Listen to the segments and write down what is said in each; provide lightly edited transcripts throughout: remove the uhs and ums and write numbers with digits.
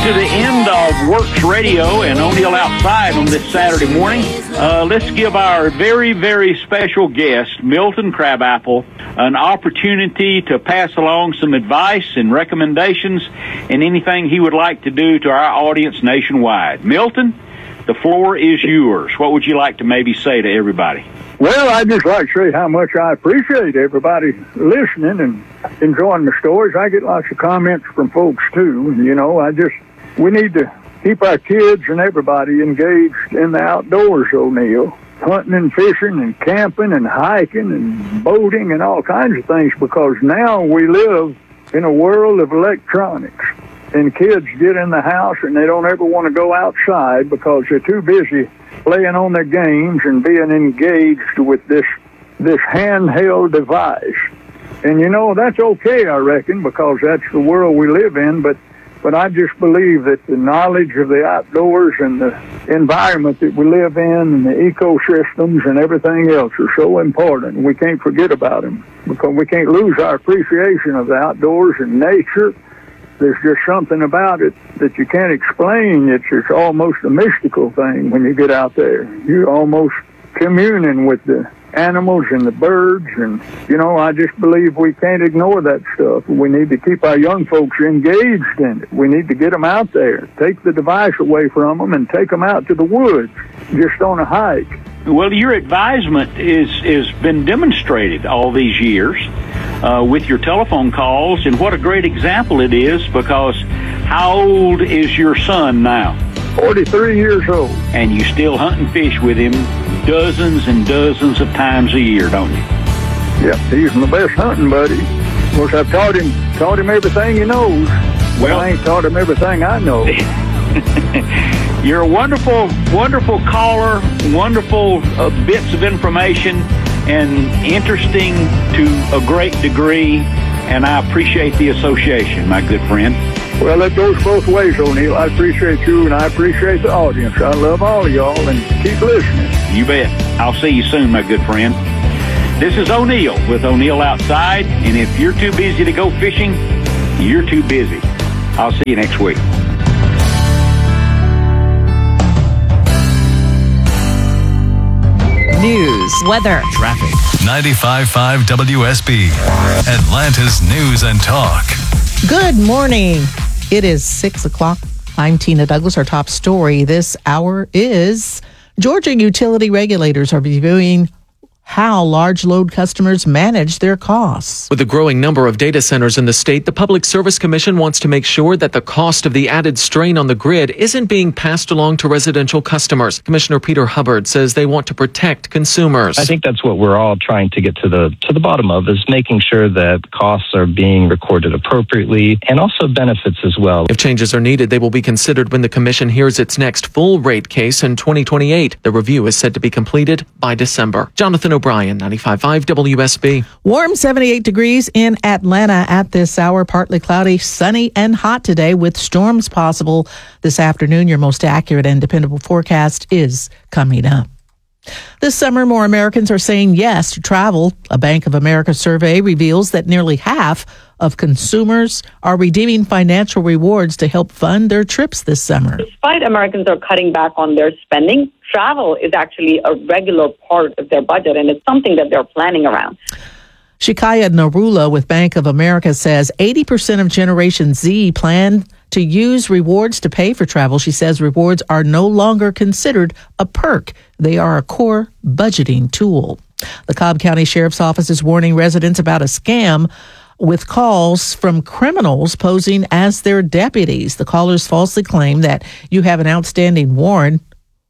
to the end of Works Radio and O'Neill Outside on this Saturday morning. Let's give our very, very special guest, Milton Crabapple, an opportunity to pass along some advice and recommendations and anything he would like to do to our audience nationwide. Milton, the floor is yours. What would you like to maybe say to everybody? Well, I'd just like to say how much I appreciate everybody listening and enjoying the stories. I get lots of comments from folks, too. You know, we need to keep our kids and everybody engaged in the outdoors, O'Neill. Hunting and fishing and camping and hiking and boating and all kinds of things, because now we live in a world of electronics. And kids get in the house and they don't ever want to go outside because they're too busy playing on their games and being engaged with this handheld device. And, you know, that's okay, I reckon, because that's the world we live in. But I just believe that the knowledge of the outdoors and the environment that we live in and the ecosystems and everything else are so important. We can't forget about them, because we can't lose our appreciation of the outdoors and nature. There's just something about it that you can't explain. It's almost a mystical thing when you get out there. You're almost communing with the animals and the birds. And, you know, I just believe we can't ignore that stuff. We need to keep our young folks engaged in it. We need to get them out there, take the device away from them and take them out to the woods, just on a hike. Well, your advisement is been demonstrated all these years with your telephone calls, and what a great example it is, because how old is your son now? 43 years old. And you still hunt and fish with him dozens and dozens of times a year, don't you? Yep, he's my best hunting buddy. Of course, I've taught him everything he knows. Well, I ain't taught him everything I know. You're a wonderful, wonderful caller, wonderful bits of information, and interesting to a great degree, and I appreciate the association, my good friend. Well, it goes both ways, O'Neill. I appreciate you, and I appreciate the audience. I love all of y'all, and keep listening. You bet. I'll see you soon, my good friend. This is O'Neill with O'Neill Outside, and if you're too busy to go fishing, you're too busy. I'll see you next week. News, weather, traffic. 95.5 WSB, Atlanta's News and Talk. Good morning. It is 6 o'clock. I'm Tina Douglas. Our top story this hour is Georgia utility regulators are reviewing how large load customers manage their costs. With a growing number of data centers in the state, the Public Service Commission wants to make sure that the cost of the added strain on the grid isn't being passed along to residential customers. Commissioner Peter Hubbard says they want to protect consumers. I think that's what we're all trying to get to the bottom of, is making sure that costs are being recorded appropriately, and also benefits as well. If changes are needed, they will be considered when the commission hears its next full rate case in 2028. The review is said to be completed by December. Jonathan O'Brien, 95.5 WSB. Warm 78 degrees in Atlanta at this hour. Partly cloudy, sunny, and hot today with storms possible this afternoon. Your most accurate and dependable forecast is coming up. This summer, more Americans are saying yes to travel. A Bank of America survey reveals that nearly half of consumers are redeeming financial rewards to help fund their trips this summer. Despite Americans are cutting back on their spending, travel is actually a regular part of their budget, and it's something that they're planning around. Shikaya Narula with Bank of America says 80% of Generation Z plan to use rewards to pay for travel. She says rewards are no longer considered a perk. They are a core budgeting tool. The Cobb County Sheriff's Office is warning residents about a scam with calls from criminals posing as their deputies. The callers falsely claim that you have an outstanding warrant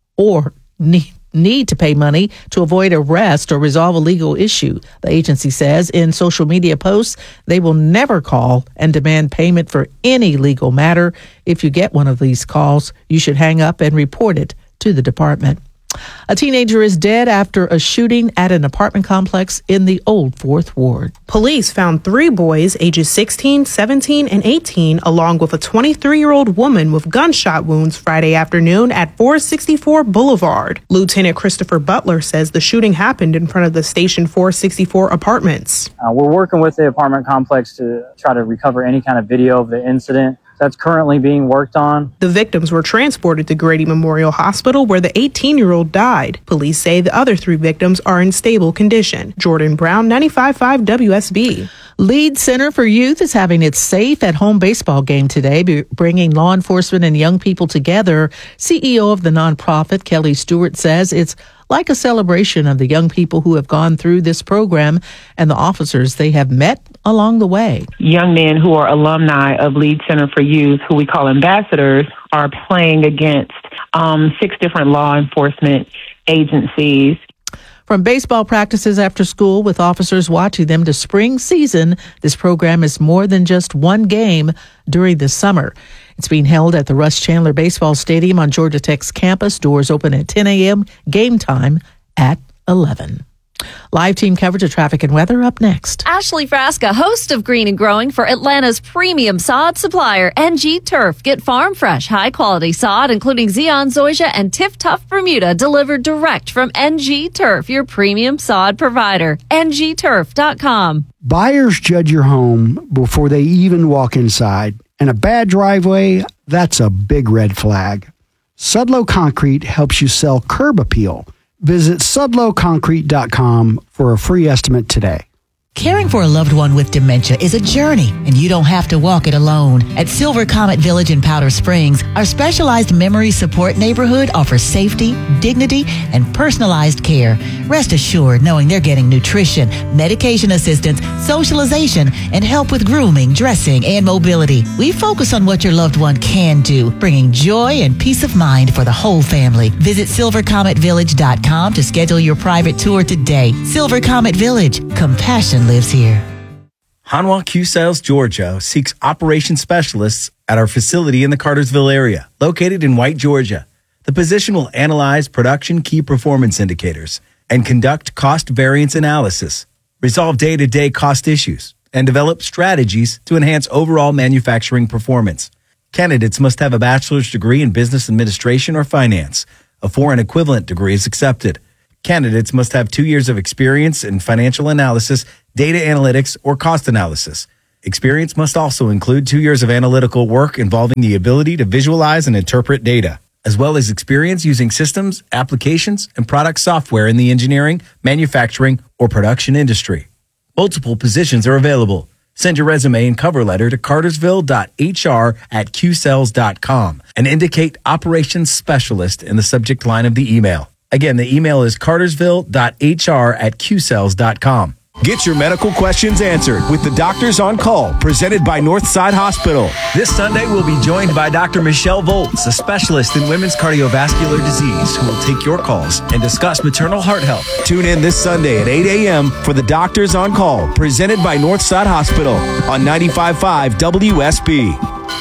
or need to pay money to avoid arrest or resolve a legal issue. The agency says in social media posts they will never call and demand payment for any legal matter. If you get one of these calls, you should hang up and report it to the department. A teenager is dead after a shooting at an apartment complex in the Old Fourth Ward. Police found 3 boys ages 16, 17, and 18, along with a 23-year-old woman with gunshot wounds Friday afternoon at 464 Boulevard. Lieutenant Christopher Butler says the shooting happened in front of the Station 464 apartments. We're working with the apartment complex to try to recover any kind of video of the incident. that's currently being worked on. The victims were transported to Grady Memorial Hospital, where the 18-year-old died. Police say the other 3 victims are in stable condition. Jordan Brown, 95.5 WSB. Lead Center for Youth is having its Safe at Home baseball game today, bringing law enforcement and young people together. CEO of the nonprofit, Kelly Stewart, says it's like a celebration of the young people who have gone through this program and the officers they have met along the way. Young men who are alumni of Lead Center for Youth, who we call ambassadors, are playing against 6 different law enforcement agencies. From baseball practices after school with officers watching them to spring season, this program is more than just one game during the summer. It's being held at the Russ Chandler Baseball Stadium on Georgia Tech's campus. Doors open at 10 a.m., game time at 11. Live team coverage of traffic and weather up next. Ashley Frasca, host of Green and Growing for Atlanta's premium sod supplier, NG Turf. Get farm fresh, high quality sod, including Zeon, Zoysia, and Tiff Tough Bermuda, delivered direct from NG Turf, your premium sod provider. ngturf.com. Buyers judge your home before they even walk inside, and a bad driveway, that's a big red flag. Sudlow Concrete helps you sell curb appeal. Visit sudlowconcrete.com for a free estimate today. Caring for a loved one with dementia is a journey, and you don't have to walk it alone. At Silver Comet Village in Powder Springs, our specialized memory support neighborhood offers safety, dignity, and personalized care. Rest assured knowing they're getting nutrition, medication assistance, socialization, and help with grooming, dressing, and mobility. We focus on what your loved one can do, bringing joy and peace of mind for the whole family. Visit silvercometvillage.com to schedule your private tour today. Silver Comet Village. Compassion lives here. Hanwha Q Sales Georgia seeks operations specialists at our facility in the Cartersville area, located in White, Georgia. The position will analyze production key performance indicators and conduct cost variance analysis, resolve day-to-day cost issues, and develop strategies to enhance overall manufacturing performance. Candidates must have a bachelor's degree in business administration or finance. A foreign equivalent degree is accepted. Candidates must have 2 years of experience in financial analysis, data analytics, or cost analysis. Experience must also include 2 years of analytical work involving the ability to visualize and interpret data, as well as experience using systems, applications, and product software in the engineering, manufacturing, or production industry. Multiple positions are available. Send your resume and cover letter to cartersville.hr@qcells.com and indicate operations specialist in the subject line of the email. Again, the email is cartersville.hr@qcells.com. Get your medical questions answered with the Doctors on Call, presented by Northside Hospital. This Sunday, we'll be joined by Dr. Michelle Volz, a specialist in women's cardiovascular disease, who will take your calls and discuss maternal heart health. Tune in this Sunday at 8 a.m. for the Doctors on Call, presented by Northside Hospital on 95.5 WSB.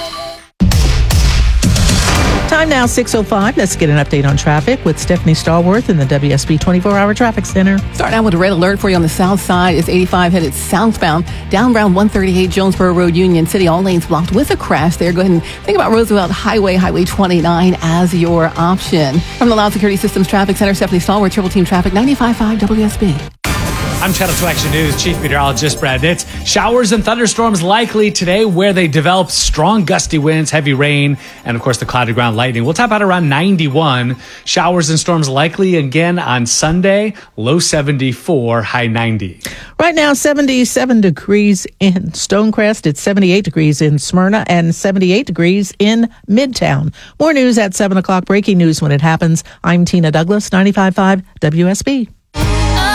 Time now, 6:05. Let's get an update on traffic with Stephanie Stallworth in the WSB 24-hour traffic center. Starting out with a red alert for you on the south side. It's 85 headed southbound down Route 138 Jonesboro Road, Union City. All lanes blocked with a crash there. Go ahead and think about Roosevelt Highway, Highway 29 as your option. From the Loud Security Systems Traffic Center, Stephanie Stallworth, Triple Team Traffic, 95.5 WSB. I'm Channel 2 Action News Chief Meteorologist Brad Nitz. Showers and thunderstorms likely today where they develop strong gusty winds, heavy rain, and of course the cloudy ground lightning. We'll top out around 91. Showers and storms likely again on Sunday, low 74, high 90. Right now, 77 degrees in Stonecrest. It's 78 degrees in Smyrna and 78 degrees in Midtown. More news at 7 o'clock. Breaking news when it happens. I'm Tina Douglas, 95.5 WSB.